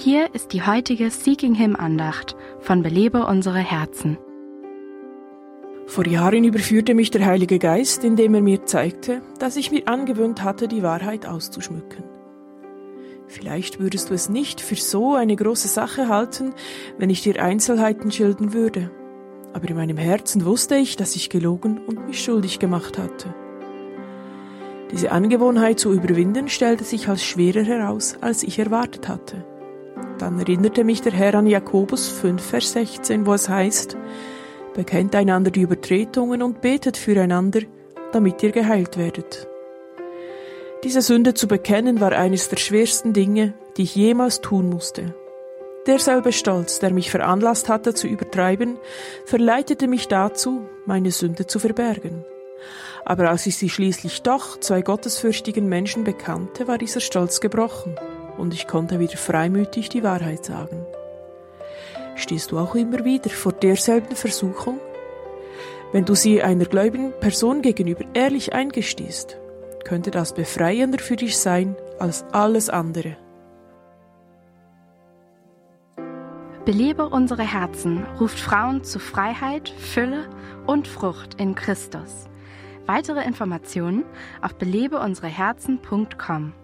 Hier ist die heutige Seeking Him Andacht von Belebe unsere Herzen. Vor Jahren überführte mich der Heilige Geist, indem er mir zeigte, dass ich mir angewöhnt hatte, die Wahrheit auszuschmücken. Vielleicht würdest du es nicht für so eine große Sache halten, wenn ich dir Einzelheiten schildern würde. Aber in meinem Herzen wusste ich, dass ich gelogen und mich schuldig gemacht hatte. Diese Angewohnheit zu überwinden, stellte sich als schwerer heraus, als ich erwartet hatte. Dann erinnerte mich der Herr an Jakobus 5, Vers 16, wo es heißt: Bekennt einander die Übertretungen und betet füreinander, damit ihr geheilt werdet. Diese Sünde zu bekennen war eines der schwersten Dinge, die ich jemals tun musste. Derselbe Stolz, der mich veranlasst hatte zu übertreiben, verleitete mich dazu, meine Sünde zu verbergen. Aber als ich sie schließlich doch 2 gottesfürchtigen Menschen bekannte, war dieser Stolz gebrochen und ich konnte wieder freimütig die Wahrheit sagen. Stehst du auch immer wieder vor derselben Versuchung? Wenn du sie einer gläubigen Person gegenüber ehrlich eingestehst, könnte das befreiender für dich sein als alles andere. Belebe unsere Herzen ruft Frauen zu Freiheit, Fülle und Frucht in Christus. Weitere Informationen auf belebeunsereherzen.com.